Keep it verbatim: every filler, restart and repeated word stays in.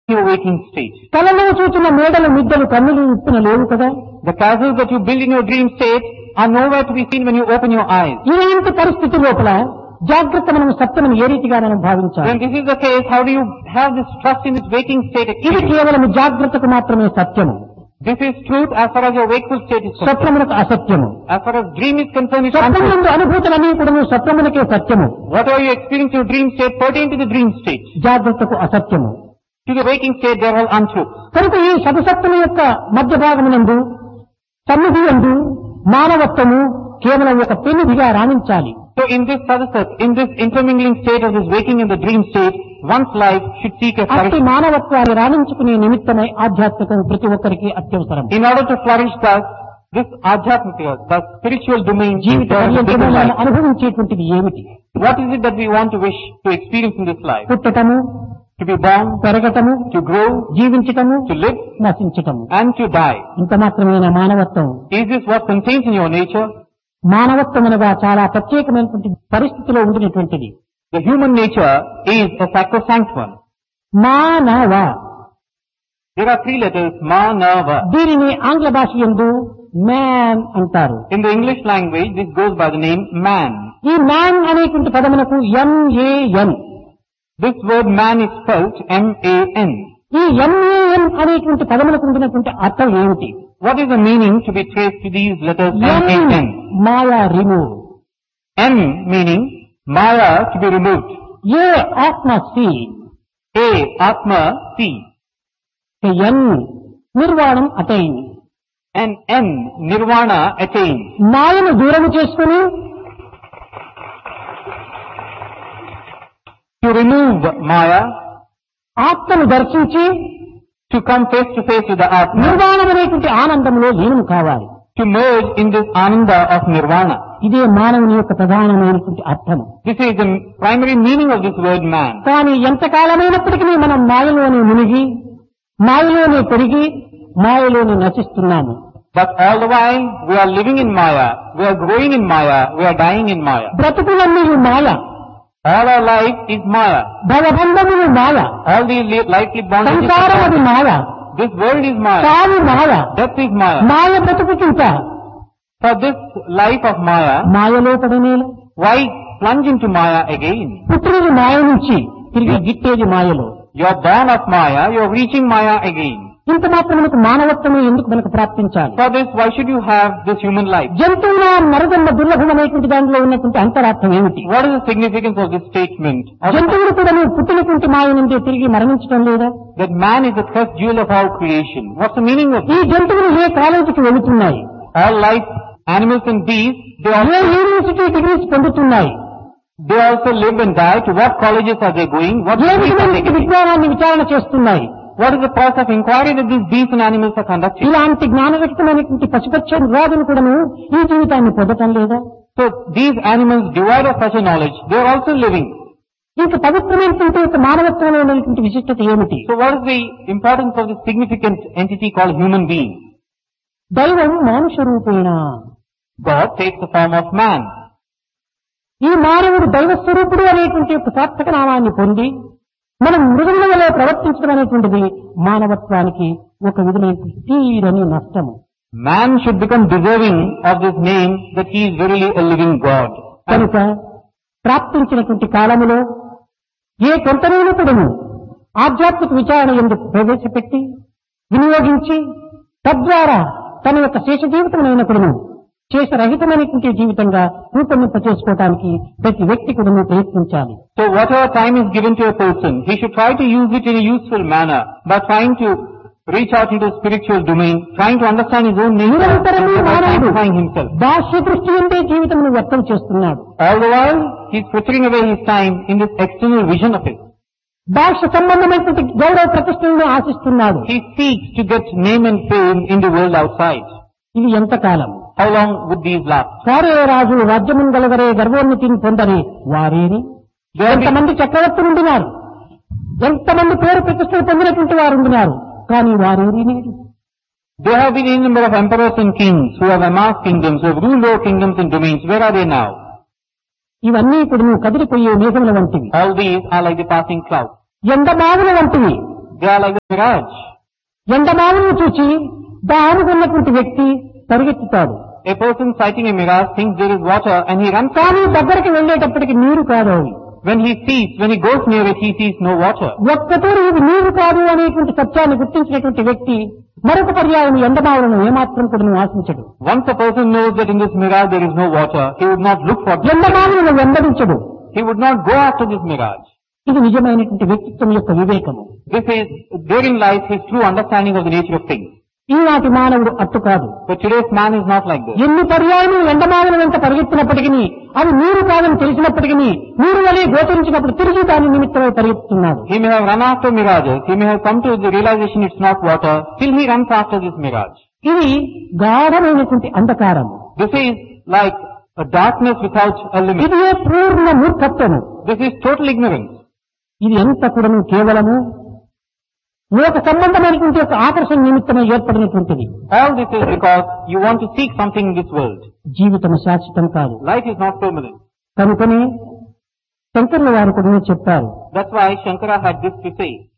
your waking state. కలలో చూచిన మేడలు మిద్దలు కన్నులు ఇప్పున లేవు కదా. The castles that you build in your dream state are nowhere to be seen when you open your eyes. ఇలాంటి పరిస్థితి లోపల జాగ్రత్త మనం సత్యమని ఏ రీతిగా మనం భావించాలి? When this is the case, how do you have this trust in this waking state ఇది experience? కేవలం జాగ్రత్తకు మాత్రమే సత్యము. This is truth as far as your wakeful state is concerned. స్వప్నమునకు అసత్యము. As far as dream is concerned, it's untruth. స్వప్నమునందు అనుభూతులన్నీ కూడా స్వప్నమునకే సత్యము. Whatever you experience in your dream state pertain to the dream state. జాగ్రత్తకు అసత్యము. To the waking state, they are all untruth. కనుక ఈ సతసత్తుల యొక్క మధ్య భాగమునందు సన్నిధి యందు మానవత్వము కేవలం ఒక పెన్నిధిగా రాణించాలి. So in this sadhasat, in this intermingling state of this waking and the dream state, one's life should seek a అట్టి flourishing. మానవత్వాన్ని రాణించుకునే నిమిత్తమై ఆధ్యాత్మికం ప్రతి ఒక్కరికి అత్యవసరం. In order to flourish thus, this adhyatmika, the spiritual domain, Jeevitha is the పర్యంతము మనం life. అనుభవించేటువంటిది ఏమిటి? What is it that we want to wish to experience in this life? పుట్టటము, To be born, పెరగటము, to grow, జీవించటము, to live, నశించటము. and to die. ఇంత మాత్రమేన మానవత్వం. Is this what contains in your nature? మానవత్వం అనగా చాలా ప్రత్యేకమైనటువంటి పరిస్థితిలో ఉండినటువంటిది. The human nature is a sacrosanct one. మానవ. There are three letters, ma-na-va. దీనిని ఆంగ్ల భాష యందు మ్యాన్ అంటారు. In the English language, this goes by the name man. ఈ మ్యాన్ అనేటువంటి పదమునకు MAN. This word man is spelt M A N. ఈ MAN అనేటువంటి పదములకు ఉండినటువంటి అర్థం ఏమిటి? What is the meaning to be traced to these letters M A N? Maya remove. M meaning Maya to be removed. ఏ ఆత్మ C. A Atma C. N నిర్వాణం attain. And N Nirvana attained. మాయను దూరము చేసుకుని To remove Maya, ఆత్మను దర్శించి to come face to face with the Atma, నిర్వాణం అనేటువంటి ఆనందంలో లీనం కావాలి. to merge in this Ananda of Nirvana. ఇదే మానవుని యొక్క ప్రధానమైనటువంటి అర్థం. This is the primary meaning of this word man. కానీ ఎంతకాలమైనప్పటికీ మనం మాయలోనే మునిగి మాయలోనే పెరిగి మాయలోనే నశిస్తున్నాము. But all the while, we are living in Maya, we are growing in Maya, we are dying in Maya. బ్రతుకులన్నీ Maya. All our life is Maya. భవబంధములు Maya. All these li- lightly bondages are సంసారమది Maya. Maya. This world is Maya. సాగు మాయ. Death is Maya. Maya బ్రతుకుచుంట For this life of Maya, మాయలో పడనేల. why plunge into Maya again? పుట్టినది మాయ నుంచి తిరిగి గిట్టేది మాయలో. You are born of Maya, you are reaching Maya again. ఇంత మాత్రం మనకు మానవత్వమే ఎందుకు మనకు ప్రాప్తించాలి? For this, why should you have this human life? జంతువుల నరజన్మ దుర్లభమైనటువంటి దాంట్లో ఉన్నటువంటి అంతరార్థం ఏమిటి? What is the significance of this statement? జంతువులు కూడా నువ్వు పుట్టినటువంటి మాయ నుండి తిరిగి మరణించడం లేదా? That man is the first jewel of our creation. What's the meaning of ఈ this? జంతువులు ఏ కాలేజీకి వెళుతున్నాయి? All life, animals and beasts, they A also, university degrees పొందుతున్నాయి? they also live and die. To what colleges are they going? What A degrees are they విధమైన getting? విజ్ఞానాన్ని విచారణ చేస్తున్నాయి? What is the process of inquiry that these beasts and animals are conducting? ఇలాంటి జ్ఞానరహితమైనటువంటి పశుపక్ష వ్యాధులు కూడాను ఈ జీవితాన్ని పొందటం లేదా? So these animals, devoid of such a knowledge, they are also living. ఇంకా పవిత్రమైనటువంటి ఒక మానవత్వంలో ఉన్నటువంటి విశిష్టత ఏమిటి? So what is the importance of this significant entity called human being? దైవం మానుష రూపేణ. God takes the form of man. ఈ మానవుడు దైవ స్వరూపుడు అనేటువంటి ఒక సార్థక నామాన్ని పొంది మనం మృగములలో ప్రవర్తించడం అనేటువంటిది మానవత్వానికి ఒక విధమైన తీరని నష్టము. Man should become deserving of this name that he is verily a living God. కనుక ప్రాప్తించినటువంటి కాలములో ఏ కొంతనైనా కూడాను ఆధ్యాత్మిక విచారణ ఎందుకు ప్రవేశపెట్టి వినియోగించి తద్వారా తన యొక్క శేష జీవితమైనప్పుడును శేషరహితమైనటువంటి జీవితంగా రూపొందింప చేసుకోవడానికి ప్రతి వ్యక్తి కూడా ప్రయత్నించాలి. So whatever time is given to a person, he should try to use it in a useful manner by trying to reach out into the spiritual domain, trying to understand his own nature, నిరంతరము by మానవుడు sanctifying himself. బాహ్య దృష్టి ఉండే జీవితమును వ్యక్తం చేస్తున్నాడు. All the while, he is frittering away his time in this external vision of his. బాహ్య సంబంధమైనటువంటి గౌరవ ప్రతిష్టలను ఆశిస్తున్నాడు. He seeks to get name and fame in the world outside. ఇది ఎంతకాలం? How long would these last? వారే రాజు రాజ్యముంగలగరే గర్వోన్నతిని పొందని వారేని ఎంతమంది చక్రవర్తులు ఉండినారు, ఎంతమంది పేరు ప్రతిష్టలు పొందినటువంటి వారు ఉండినారు, కానీ వారేని లేదు. There have been a number of emperors and kings who have amassed kingdoms, who have ruled over kingdoms and domains. Where are they now? ఇవన్నీ ఇప్పుడు నువ్వు కదిలిపోయే మేఘముల వంటివి, All these are like the passing clouds. ఎండమావుల వంటివి. They are like a mirage. ఎండమావులను చూచి దారుకున్నటువంటి వ్యక్తి పరిగెత్తుతాడు. A person sighting a mirage thinks there is water and he runs. కానీ దగ్గరికి వెళ్ళేటప్పటికి నీరు కాదు అది. When he sees, when he goes near it, he sees no water. ఒక్కతూరు ఇది నీరు కాదు అనేటువంటి సత్యాన్ని గుర్తించినటువంటి వ్యక్తి మరొక పర్యాయం ఎండమావులను ఏమాత్రం కూడా ఆశించడు. Once a person knows that in this mirage there is no water, he would not look for this. ఎండమావులను వెంబడించడు. He would not go after this mirage. ఇది నిజమైనటువంటి వ్యక్తిత్వం యొక్క వివేకము. This is, therein lies his true understanding of the nature of things. ఈనాటి మానవుడు అట్టు కాదు. But today's man is not like this. ఎన్ని పర్యాయములు ఎండమావుల వెంట పరిగెత్తినప్పటికీ అవి నీరు కాదని తెలిసినప్పటికీ నీరు వలె గోచరించినప్పుడు తిరిగి దాని నిమిత్తమై పరిగెత్తుతున్నాడు. He may have run after mirages, he may have come to the realization it's not water, still he runs after this mirage. ఇది గాఢమైనటువంటి అంధకారం. This is like a darkness without a limit. ఇది పూర్ణ మూర్ఖత్వము. This is total ignorance. ఇది ఎంత కూడా కేవలము లోక సంబంధమైనటువంటి ఒక ఆకర్షణ నిమిత్తమై ఏర్పడినటువంటిది. All this is because you want to seek something in this world. జీవితం శాశ్వతం కాదు. Life is not permanent. కనుకనే శంకరుల వారు కూడా చెప్పారు. That's why Shankara had this to say.